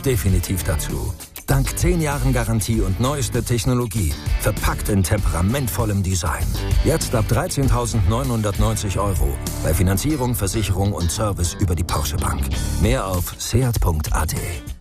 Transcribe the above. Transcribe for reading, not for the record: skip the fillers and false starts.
definitiv dazu. Dank 10 Jahren Garantie und neueste Technologie, verpackt in temperamentvollem Design. Jetzt ab 13.990 € bei Finanzierung, Versicherung und Service über die Porsche Bank. Mehr auf seat.at.